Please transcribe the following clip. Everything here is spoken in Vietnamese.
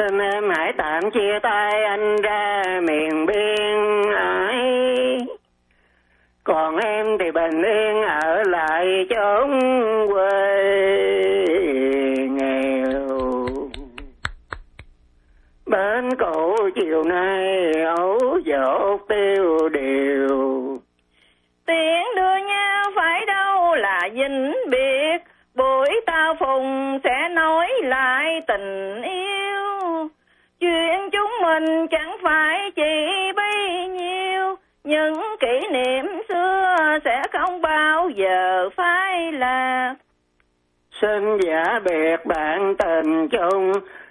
Xin em hãy tạm chia tay anh ra miền biên ấy, còn em thì bình yên ở lại chốn quê nghèo. Bến cũ chiều nay ấu dột tiêu điều, tiếng đưa nhau phải đâu là vĩnh biệt, buổi tao phùng sẽ nói lại tình yêu. Chuyện chúng mình chẳng phải chỉ bấy nhiêu, những kỷ niệm xưa sẽ không bao giờ phai lạc. Xin giả biệt bạn tình chung,